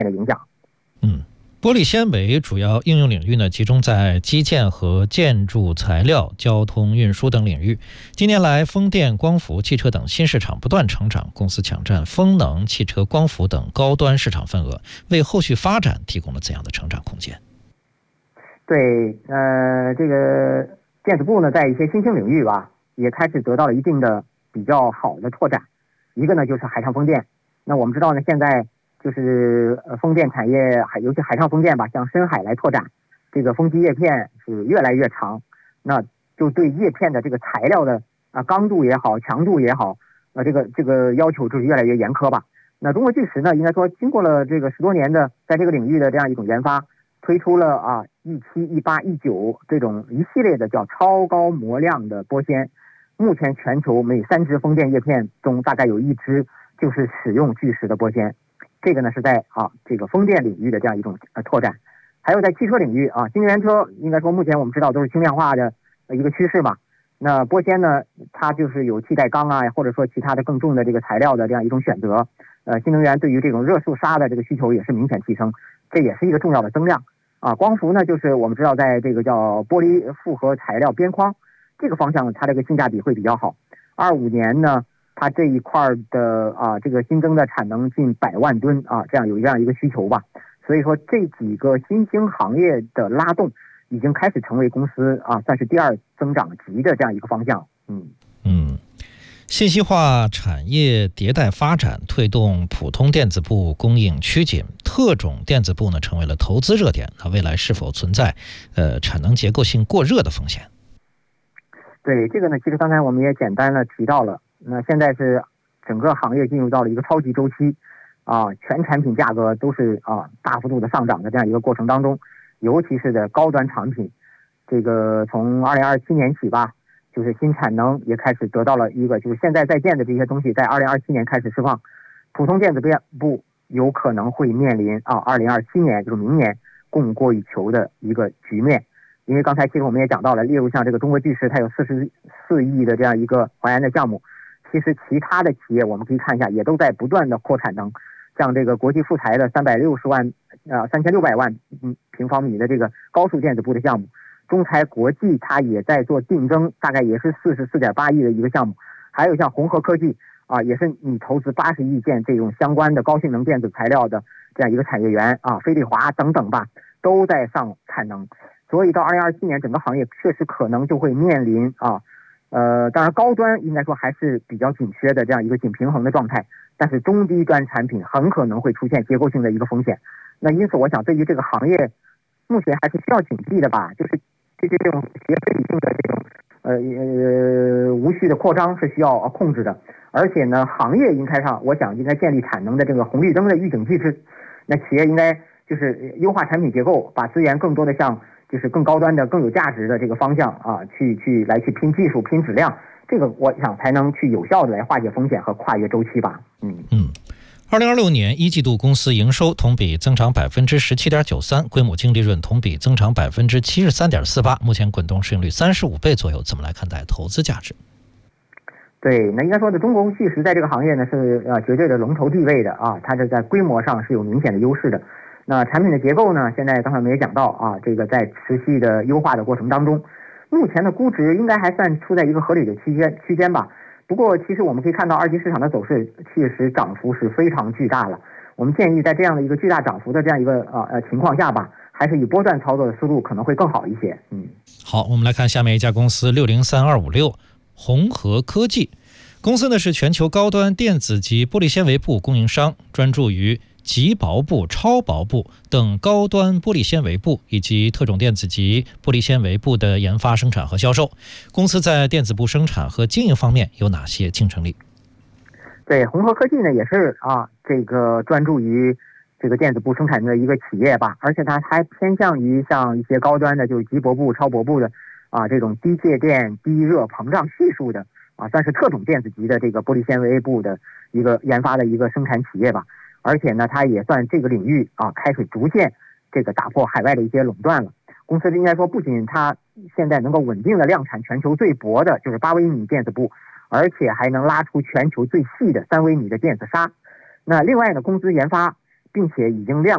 的影响。 玻璃纤维主要应用领域呢，集中在基建和建筑材料、交通运输等领域。近年来，风电、光伏、汽车等新市场不断成长，公司抢占风能、汽车、光伏等高端市场份额，为后续发展提供了怎样的成长空间？ 对，这个电子部呢，在一些新兴领域吧，也开始得到了一定的比较好的拓展。一个呢，就是海上风电。那我们知道呢，现在就是风电产业，尤其海上风电吧，向深海来拓展，这个风机叶片是越来越长，那就对叶片的这个材料的刚度也好，强度也好，这个要求就是越来越严苛吧。那中国巨石呢，应该说经过了这个10多年的在这个领域的这样一种研发，推出了E7、E8、E9这种一系列的叫超高模量的玻纤。目前全球每3只风电叶片中大概有1只就是使用巨石的玻纤。这个呢是在这个风电领域的这样一种拓展。还有在汽车领域新能源车应该说目前我们知道都是轻量化的一个趋势嘛。那玻纤呢，它就是有替代钢或者说其他的更重的这个材料的这样一种选择。新能源对于这种热塑砂的这个需求也是明显提升，这也是一个重要的增量。光伏呢，就是我们知道在这个叫玻璃复合材料边框这个方向，它这个性价比会比较好。25年呢，它这一块的这个新增的产能近100万吨这样一个需求吧。所以说这几个新兴行业的拉动已经开始成为公司算是第2增长极的这样一个方向。 信息化产业迭代发展推动普通电子部供应趋紧，特种电子部呢成为了投资热点。那未来是否存在产能结构性过热的风险？ 对，这个呢，其实刚才我们也简单的提到了。那现在是整个行业进入到了一个超级周期全产品价格都是大幅度的上涨的这样一个过程当中，尤其是的高端产品，这个从2027年起吧，就是新产能也开始得到了一个，就是现在在建的这些东西在2027年开始释放，普通电子部有可能会面临2027年就是明年供过于求的一个局面。因为刚才其实我们也讲到了，例如像这个中国巨石，它有44亿的这样一个还原的项目，其实其他的企业我们可以看一下，也都在不断的扩产能。像这个国际富材的3600万平方米的这个高速电子部的项目，中材国际它也在做竞争，大概也是44.8亿的一个项目。还有像宏和科技也是你投资80亿建这种相关的高性能电子材料的这样一个产业园飞利华等等吧，都在上产能。所以到2027年整个行业确实可能就会面临当然高端应该说还是比较紧缺的这样一个紧平衡的状态，但是中低端产品很可能会出现结构性的一个风险。那因此我想对于这个行业目前还是需要警惕的吧，就是这种学非理性的这种无序的扩张是需要控制的。而且呢，行业我想应该建立产能的这个红绿灯的预警机制。那企业应该就是优化产品结构，把资源更多的向就是更高端的、更有价值的这个方向去拼技术、拼质量，这个我想才能去有效的来化解风险和跨越周期吧。 2026年1季度公司营收同比增长17.93%，规模净利润同比增长73.48%，目前滚动市盈率35倍左右，怎么来看待投资价值？ 对，那应该说的中国巨石在这个行业呢是绝对的龙头地位的它这在规模上是有明显的优势的。那产品的结构呢，现在刚才我们也讲到这个在持续的优化的过程当中，目前的估值应该还算处在一个合理的区间吧。不过其实我们可以看到二级市场的走势确实涨幅是非常巨大了。我们建议在这样的一个巨大涨幅的这样一个情况下吧，还是以波段操作的思路可能会更好一些。 好，我们来看下面一家公司603256宏和科技。公司呢是全球高端电子及玻璃纤维布供应商，专注于极薄布、超薄布等高端玻璃纤维布以及特种电子及玻璃纤维布的研发、生产和销售。公司在电子布生产和经营方面有哪些竞争力？ 对，宏和科技呢也是这个专注于这个电子布生产的一个企业吧，而且它还偏向于像一些高端的就是极薄布、超薄布的这种低介电、低热膨胀系数的算是特种电子级的这个玻璃纤维布的一个研发的一个生产企业吧。而且呢，它也算这个领域开始逐渐这个打破海外的一些垄断了。公司应该说不仅它现在能够稳定的量产全球最薄的就是8微米电子布，而且还能拉出全球最细的3微米的电子纱。那另外呢，公司研发并且已经量